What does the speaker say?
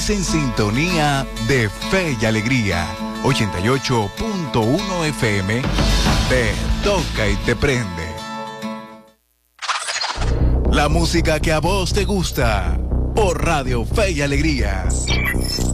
En sintonía de Fe y Alegría, 88.1 FM, te toca y te prende. La música que a vos te gusta, por Radio Fe y Alegría.